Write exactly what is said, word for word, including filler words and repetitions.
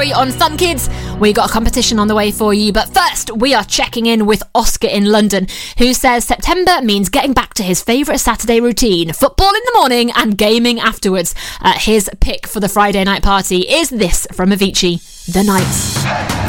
Cherry on Fun Kids. We got a competition on the way for you, but first we are checking in with Oscar in London, who says September means getting back to his favourite Saturday routine, football in the morning and gaming afterwards. Uh, his pick for the Friday night party is this from Avicii, The Nights.